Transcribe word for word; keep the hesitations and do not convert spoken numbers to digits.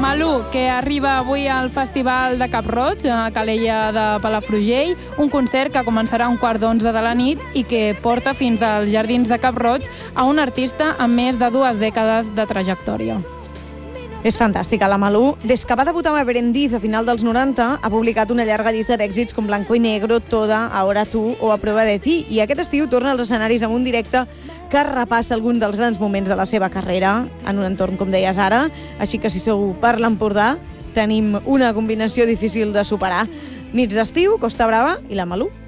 Malú, que arriba avui al Festival de Cap-roig, a Calella de Palafrugell, un concert que començarà a un quart d'onze de la nit i que porta fins als Jardins de Cap-roig a un artista amb més de dues dècades de trajectòria. És fantàstica, la Malú. Des que va debutar amb Aprendiz a final dels noranta, ha publicat una llarga llista d'èxits com Blanco y Negro, Toda, Ahora tú o A prueba de ti. I aquest estiu torna als escenaris amb un directe que repassa algun dels grans moments de la seva carrera en un entorn, com deies ara. Així que si sou per l'Empordà, tenim una combinació difícil de superar. Nits d'estiu, Costa Brava i la Malú.